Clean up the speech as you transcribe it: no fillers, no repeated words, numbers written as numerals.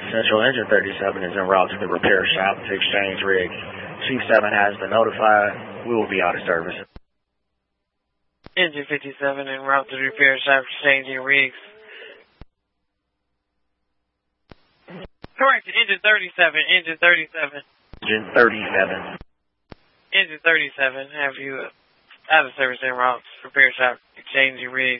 Central Engine 37 is en route to the repair shop to exchange rigs. Chief 7 has been notified. We will be out of service. Engine 57 en route to the repair shop exchanging rigs. Correct, engine 37, engine 37. Engine 37. Engine 37, have you out of service en route to repair shop exchanging rigs.